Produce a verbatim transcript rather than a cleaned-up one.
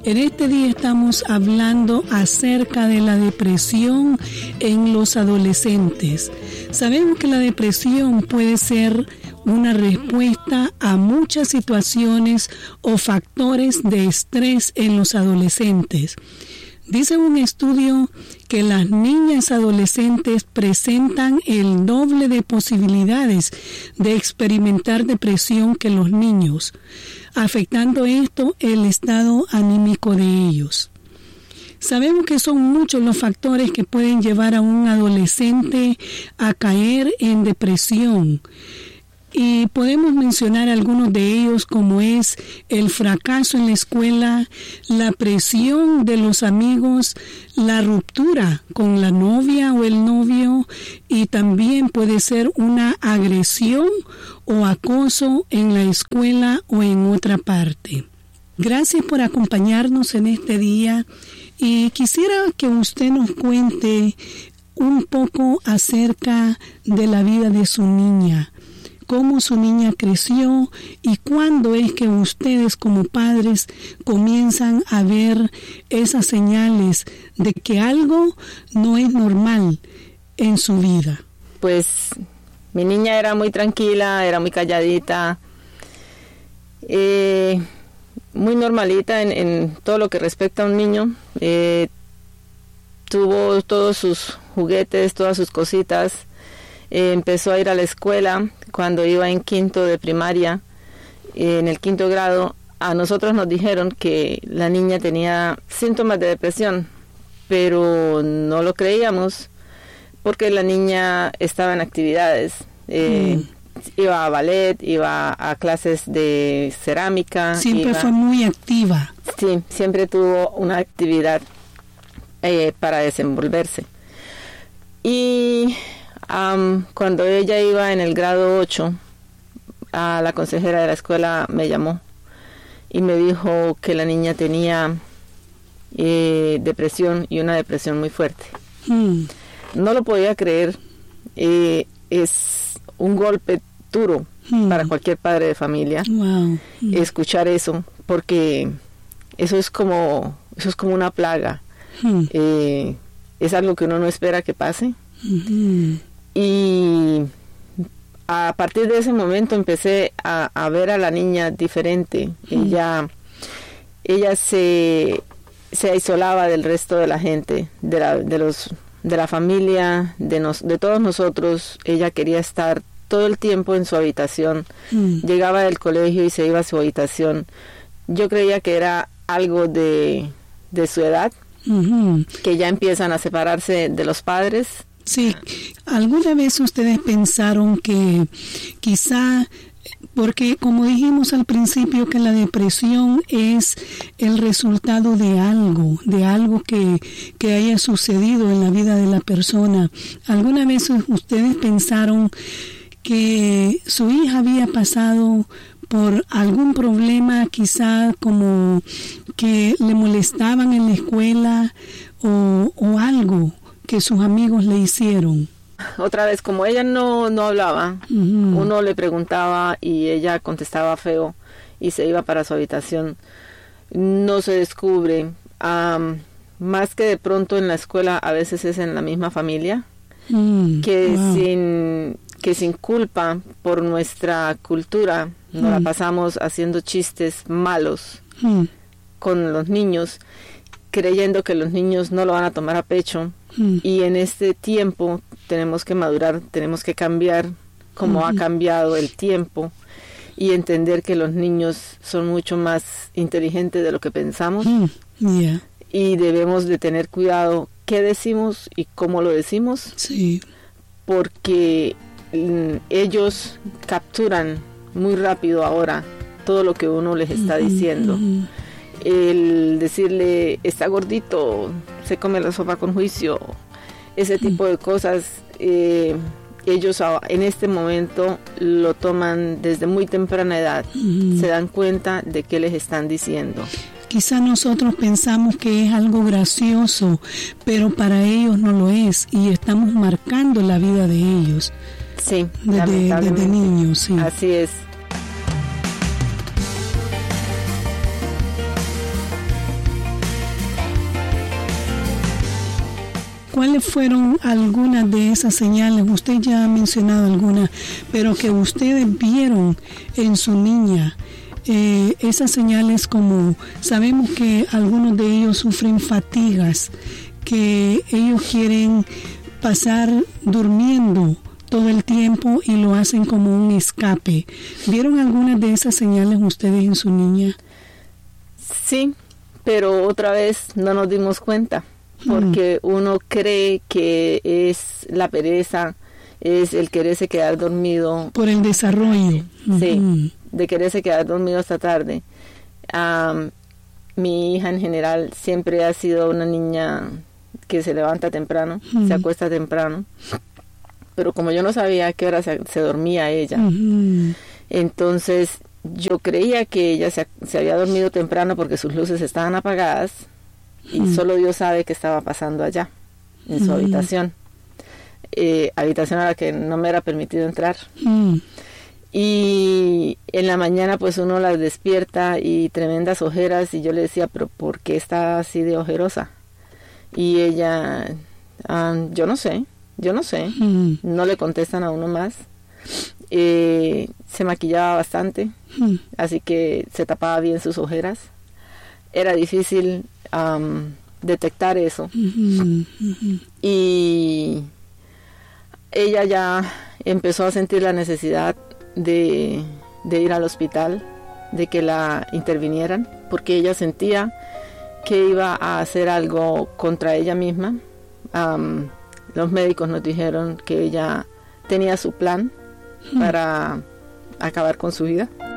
En este día estamos hablando acerca de la depresión en los adolescentes. Sabemos que la depresión puede ser una respuesta a muchas situaciones o factores de estrés en los adolescentes. Dice un estudio que las niñas adolescentes presentan el doble de posibilidades de experimentar depresión que los niños, afectando esto el estado anímico de ellos. Sabemos que son muchos los factores que pueden llevar a un adolescente a caer en depresión. Y podemos mencionar algunos de ellos, como es el fracaso en la escuela, la presión de los amigos, la ruptura con la novia o el novio, y también puede ser una agresión o acoso en la escuela o en otra parte. Gracias por acompañarnos en este día y quisiera que usted nos cuente un poco acerca de la vida de su niña. Cómo su niña creció y cuándo es que ustedes como padres comienzan a ver esas señales de que algo no es normal en su vida. Pues mi niña era muy tranquila, era muy calladita, eh, muy normalita en, en todo lo que respecta a un niño. Eh, tuvo todos sus juguetes, todas sus cositas. Eh, empezó a ir a la escuela cuando iba en quinto de primaria. Eh, en el quinto grado a nosotros nos dijeron que la niña tenía síntomas de depresión, pero no lo creíamos porque la niña estaba en actividades. Eh, mm. Iba a ballet, iba a clases de cerámica. Siempre iba, fue muy activa. Sí, siempre tuvo una actividad eh, para desenvolverse. Y Um, cuando ella iba en el grado ocho, a la consejera de la escuela me llamó y me dijo que la niña tenía eh, depresión y una depresión muy fuerte. Mm. No lo podía creer. Eh, es un golpe duro mm. para cualquier padre de familia. Wow. Mm. Escuchar eso, porque eso es como eso es como una plaga. Mm. Eh, es algo que uno no espera que pase. Mm-hmm. Y a partir de ese momento empecé a, a ver a la niña diferente. Mm. Ella, ella se, se aislaba del resto de la gente, de la, de los, de la familia, de, nos, de todos nosotros. Ella quería estar todo el tiempo en su habitación. Mm. Llegaba del colegio y se iba a su habitación. Yo creía que era algo de, de su edad, mm-hmm. que ya empiezan a separarse de los padres. Sí, ¿alguna vez ustedes pensaron que quizá, porque como dijimos al principio que la depresión es el resultado de algo, de algo que, que haya sucedido en la vida de la persona, ¿alguna vez ustedes pensaron que su hija había pasado por algún problema, quizá como que le molestaban en la escuela o, o algo que sus amigos le hicieron? Otra vez, como ella no, no hablaba, uh-huh. uno le preguntaba y ella contestaba feo y se iba para su habitación. No se descubre. Um, más que de pronto en la escuela, a veces es en la misma familia, mm, que, wow. sin, que sin culpa por nuestra cultura mm. nos la pasamos haciendo chistes malos mm. con los niños, creyendo que los niños no lo van a tomar a pecho. Mm. Y en este tiempo tenemos que madurar, tenemos que cambiar como mm. ha cambiado el tiempo y entender que los niños son mucho más inteligentes de lo que pensamos. Mm. Yeah. Y debemos de tener cuidado qué decimos y cómo lo decimos. Sí. Porque mm, ellos capturan muy rápido ahora todo lo que uno les está mm-hmm. diciendo. Mm-hmm. El decirle, está gordito, se come la sopa con juicio, ese tipo de cosas, eh, ellos en este momento lo toman desde muy temprana edad, mm. se dan cuenta de qué les están diciendo. Quizá nosotros pensamos que es algo gracioso, pero para ellos no lo es, y estamos marcando la vida de ellos. Sí, desde, desde niños, sí. Así es. ¿Cuáles fueron algunas de esas señales? Usted ya ha mencionado algunas, pero que ustedes vieron en su niña. Eh, esas señales, como sabemos que algunos de ellos sufren fatigas, que ellos quieren pasar durmiendo todo el tiempo y lo hacen como un escape. ¿Vieron algunas de esas señales ustedes en su niña? Sí, pero otra vez no nos dimos cuenta, porque mm. uno cree que es la pereza, es el quererse quedar dormido. Por el desarrollo. Sí, uh-huh. de quererse quedar dormido hasta tarde. Um, mi hija en general siempre ha sido una niña que se levanta temprano, uh-huh. se acuesta temprano, pero como yo no sabía a qué hora se, se dormía ella, uh-huh. entonces yo creía que ella se, se había dormido temprano porque sus luces estaban apagadas y uh-huh. solo Dios sabe qué estaba pasando allá, en su uh-huh. habitación. Eh, habitación a la que no me era permitido entrar. Uh-huh. Y en la mañana pues uno las despierta y tremendas ojeras, y yo le decía, pero ¿por qué está así de ojerosa? Y ella, um, yo no sé, yo no sé, uh-huh. no le contestan a uno más. Eh, se maquillaba bastante, uh-huh. así que se tapaba bien sus ojeras. Era difícil um, detectar eso. Uh-huh. Uh-huh. Y ella ya empezó a sentir la necesidad de, de ir al hospital, de que la intervinieran, porque ella sentía que iba a hacer algo contra ella misma. Um, los médicos nos dijeron que ella tenía su plan para acabar con su vida.